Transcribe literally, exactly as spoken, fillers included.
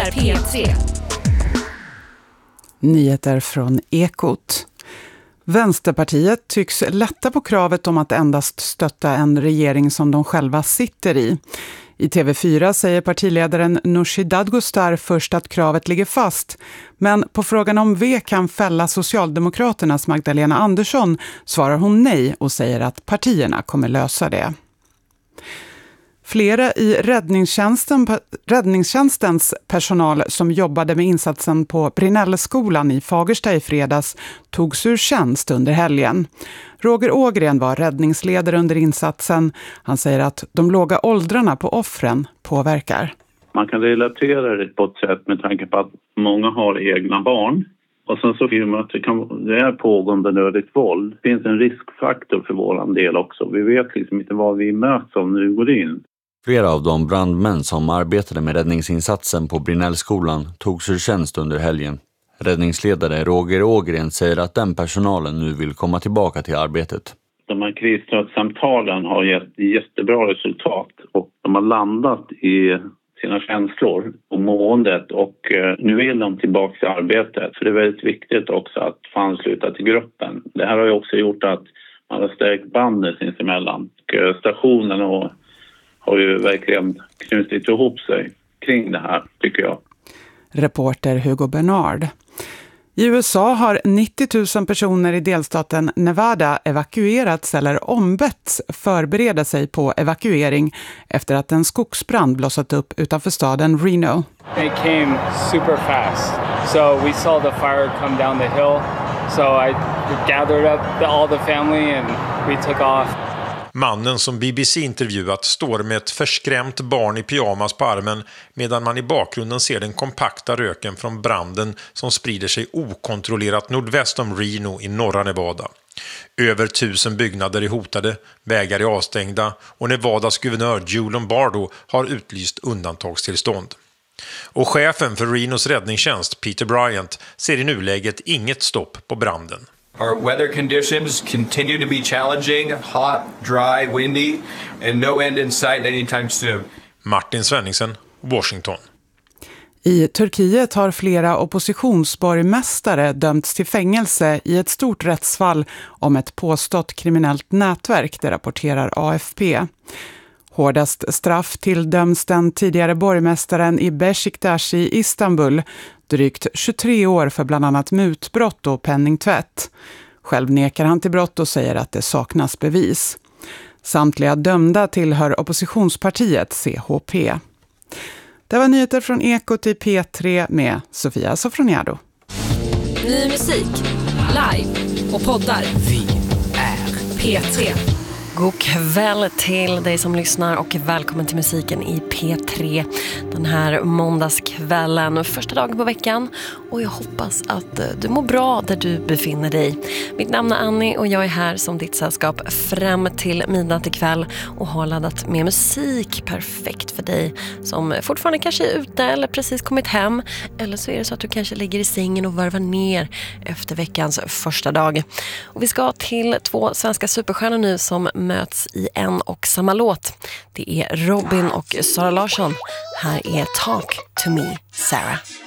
är P tre. Nyheter från Ekot. Vänsterpartiet tycks lätta på kravet om att endast stötta en regering som de själva sitter i. I T V fyra säger partiledaren Nooshi Dadgostar först att kravet ligger fast. Men på frågan om V kan fälla Socialdemokraternas Magdalena Andersson svarar hon nej och säger att partierna kommer lösa det. Flera i räddningstjänsten, räddningstjänstens personal som jobbade med insatsen på Brinellskolan i Fagersta i fredags togs ur tjänst under helgen. Roger Ågren var räddningsledare under insatsen. Han säger att de låga åldrarna på offren påverkar. Man kan relatera det på ett sätt med tanke på att många har egna barn. Och sen så finner man att det, kan, det är pågående nödigt våld. Det finns en riskfaktor för våran del också. Vi vet liksom inte vad vi möts om när vi går in. Flera av de brandmän som arbetade med räddningsinsatsen på Brinellskolan togs ur tjänst under helgen. Räddningsledare Roger Ågren säger att den personalen nu vill komma tillbaka till arbetet. De här krisstödssamtalen har gett jättebra resultat och de har landat i sina känslor och måendet och nu vill de tillbaka till arbetet. För det är väldigt viktigt också att få ansluta till gruppen. Det här har ju också gjort att man har stärkt bandet sinsemellan. Och stationen och har ju verkligen knutit ihop sig kring det här, tycker jag. Reporter Hugo Bernard. I U S A har nittio tusen personer i delstaten Nevada evakuerats eller ombetts förbereda sig på evakuering efter att en skogsbrand blossat upp utanför staden Reno. It came super fast. So we saw the fire come down the hill. So I gathered up the, all the family and we took off. Mannen som B B C intervjuat står med ett förskrämt barn i pyjamas på armen medan man i bakgrunden ser den kompakta röken från branden som sprider sig okontrollerat nordväst om Reno i norra Nevada. Över tusen byggnader är hotade, vägar är avstängda och Nevadas guvernör Joe Lombardo har utlyst undantagstillstånd. Och chefen för Renos räddningstjänst Peter Bryant ser i nuläget inget stopp på branden. Our weather conditions continue to be challenging, hot, dry, windy, and no end in sight anytime soon. Martin Svenningsen, Washington. I Turkiet har flera oppositionsborgmästare dömts till fängelse i ett stort rättsfall om ett påstått kriminellt nätverk, det rapporterar A F P. Hårdast straff tilldöms den tidigare borgmästaren i Beşiktaş i Istanbul, drygt tjugotre år för bland annat mutbrott och penningtvätt. Själv nekar han till brott och säger att det saknas bevis. Samtliga dömda tillhör oppositionspartiet C H P. Det var nyheter från Ekot i P tre med Sofia Sofroniado. Ny musik, live och poddar. Vi är P tre. God kväll till dig som lyssnar och välkommen till musiken i P tre den här måndagskvällen, första dagen på veckan, och jag hoppas att du mår bra där du befinner dig. Mitt namn är Annie och jag är här som ditt sällskap fram till midnatt ikväll och har laddat med musik perfekt för dig som fortfarande kanske är ute eller precis kommit hem, eller så är det så att du kanske ligger i sängen och varvar ner efter veckans första dag. Och vi ska till två svenska superstjärnor nu som möts i en och samma låt. Det är Robin och Sara Larsson. Här är Talk to me, Sarah.